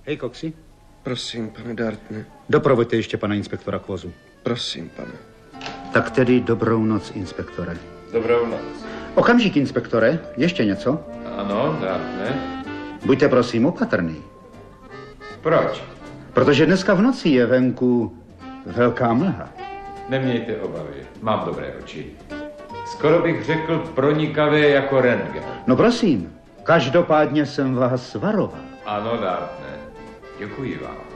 Hej, Coxy. Prosím, pane Dartne. Doprovoďte ještě pana inspektora k vozu. Prosím, pane. Tak tedy dobrou noc, inspektore. Dobrou noc. Okamžik, inspektore. Ještě něco? Ano, Dartne. Buďte prosím opatrný. Proč? Protože dneska v noci je venku velká mlha. Nemějte obavy, mám dobré oči. Skoro bych řekl pronikavé jako rentgen. No prosím, každopádně jsem vás varoval. Ano, Dartne. Děkuji vám.